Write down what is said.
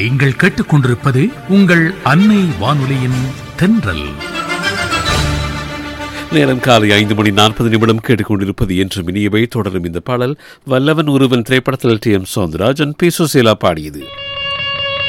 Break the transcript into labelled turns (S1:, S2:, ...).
S1: நீங்கள் கேட்டுக்கொண்டிருப்பது உங்கள் அன்னை வானொலியின் தென்றல்.
S2: நேரம் காலை 5:40 கேட்டுக்கொண்டிருப்பது என்று இனியவை. தொடரும் இந்த பாடல் வல்லவன் ஒருவன் திரைப்படத்தில் டி.எம். சௌந்தரராஜன், பி. சுசீலா பாடியது.